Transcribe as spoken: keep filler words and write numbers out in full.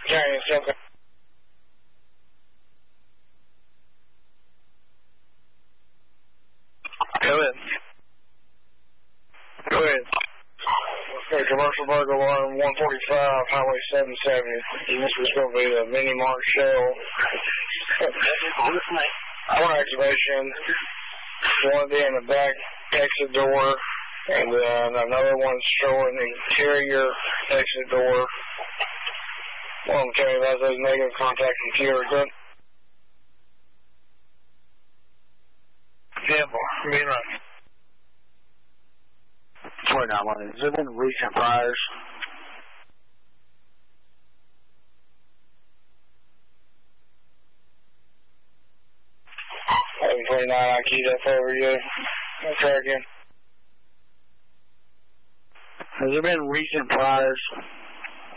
Giant Silver. Go ahead. Go ahead. Okay, commercial burglar alarm one forty-five, Highway seven seventy. This is going to be the Mini Mart shell. One activation. One in the back exit door, and then another one's showing the interior exit door. One of them telling you about those negative contact computer. Good. ten four. Being right. twenty-nine one. Has there been recent fires? eleven twenty-nine, I keyed up over you. I'll try again. Has there been recent fires?